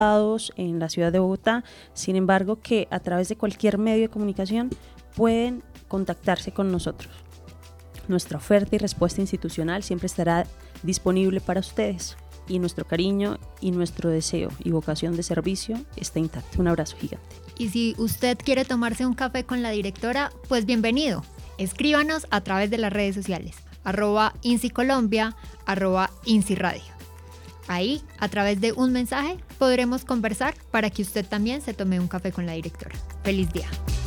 en la ciudad de Bogotá, sin embargo que a través de cualquier medio de comunicación pueden contactarse con nosotros. Nuestra oferta y respuesta institucional siempre estará disponible para ustedes y nuestro cariño y nuestro deseo y vocación de servicio está intacto. Un abrazo gigante. Y si usted quiere tomarse un café con la directora, pues bienvenido. Escríbanos a través de las redes sociales, @INSIColombia, @INSIRadio. Ahí, a través de un mensaje, podremos conversar para que usted también se tome un café con la directora. ¡Feliz día!